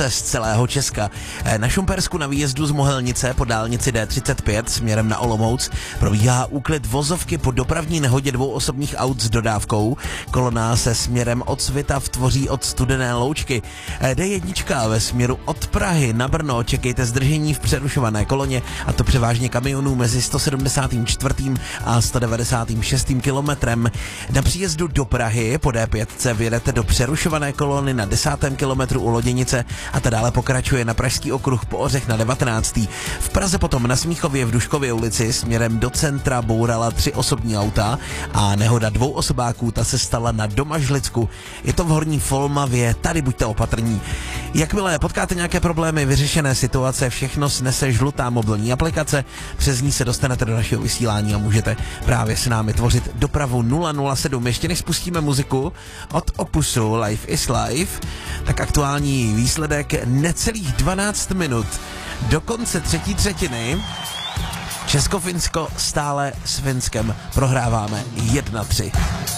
informace z celého Česka. Na Šumpersku na výjezdu z Mohelnice po dálnici D35 směrem na Olomouc probíhá úklid vozovky po dopravní nehodě dvou osobních aut s dodávkou. Kolona se směrem od Svitav tvoří od Studené Loučky. D1 ve směru od Prahy na Brno čekejte zdržení v přerušované koloně, a to převážně kamionů mezi 174. a 196. kilometrem. Na příjezdu do Prahy po D5 vyjedete do přerušované kolony na 10. kilometru u Loděnice a ta dále pokračuje na Pražský okruh po Ořech na 19. V Praze potom na Smíchově v Duškově ulici směrem do centra bourala 3 osobní auta a nehoda 2 osobáků ta se stala na Domažlicku. Je to v Horní Folmavě, tady buďte opatrní. Jakmile potkáte nějaké problémy, vyřešené situace, všechno snese žlutá mobilní aplikace, přes ní se dostanete do našeho vysílání a můžete právě s námi tvořit dopravu 007. Ještě než spustíme muziku od Opusu Life is Life, tak aktuální výsledek necelých 12 minut do konce třetí třetiny. Česko-Finsko stále s Finskem prohráváme 1-3.